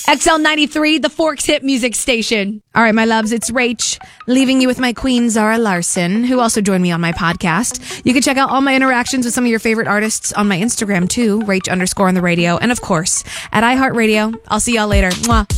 XL93, the Forks Hit Music Station. All right, my loves, it's Rach, leaving you with my queen, Zara Larson, who also joined me on my podcast. You can check out all my interactions with some of your favorite artists on my Instagram, too, Rach_on the radio. And, of course, at iHeartRadio. I'll see y'all later. Mwah.